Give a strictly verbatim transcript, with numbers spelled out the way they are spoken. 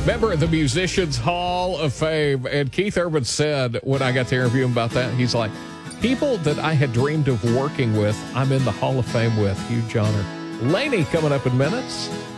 Member of the Musicians Hall of Fame. And Keith Urban said, when I got to interview him about that, he's like, people that I had dreamed of working with, I'm in the Hall of Fame with. Huge honor. Laney coming up in minutes.